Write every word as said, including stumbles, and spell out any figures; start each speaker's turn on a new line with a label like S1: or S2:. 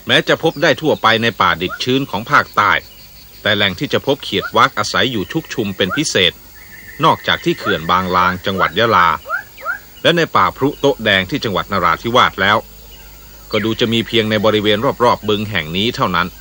S1: แม้จะพบได้ทั่วไปในป่าดิบชื้นของภาคใต้แต่แหล่งที่จะพบเขียดวักอาศัยอยู่ชุกชุมเป็นพิเศษนอกจากที่เขื่อนบางลางจังหวัดยะลาและในป่าพรุโต๊ะแดงที่จังหวัดนราธิวาสแล้วก็ดูจะมีเพียงในบริเวณรอบๆบึงแห่งนี้เท่านั้น